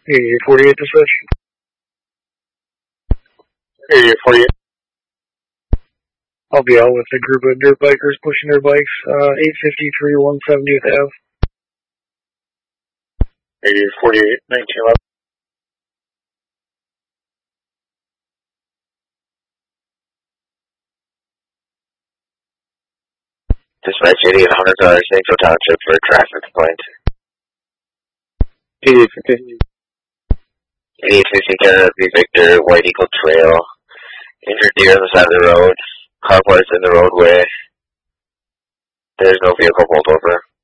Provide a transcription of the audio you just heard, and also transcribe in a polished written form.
8848 to switch. 8848. I'll be out with a group of dirt bikers pushing their bikes, 853 170th Ave. 8848, 1911. Dispatch 8800 Central Township for a traffic complaint. 8850. 8850 Canada B Victor, White Eagle Trail. Injured deer on the side of the road. Car parts in the roadway. There's no vehicle pulled over.